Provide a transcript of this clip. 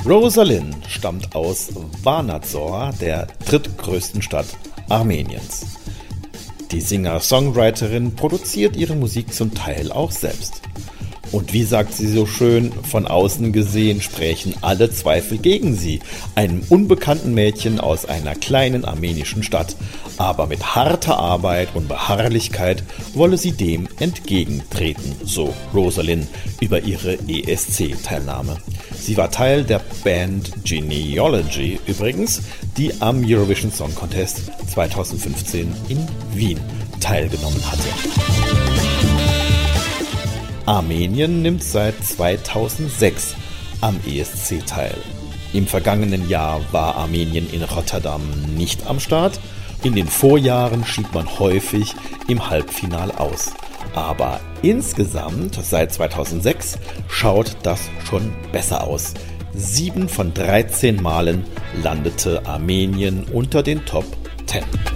Rosalyn stammt aus Vanadzor, der drittgrößten Stadt Armeniens. Die Singer-Songwriterin produziert ihre Musik zum Teil auch selbst. Und wie sagt sie so schön, von außen gesehen sprechen alle Zweifel gegen sie, einem unbekannten Mädchen aus einer kleinen armenischen Stadt. Aber mit harter Arbeit und Beharrlichkeit wolle sie dem entgegentreten, so Rosalyn über ihre ESC-Teilnahme. Sie war Teil der Band Genealogy übrigens, die am Eurovision Song Contest 2015 in Wien teilgenommen hatte. Armenien nimmt seit 2006 am ESC teil. Im vergangenen Jahr war Armenien in Rotterdam nicht am Start. In den Vorjahren schied man häufig im Halbfinale aus. Aber insgesamt seit 2006 schaut das schon besser aus. 7 von 13 Malen landete Armenien unter den Top 10.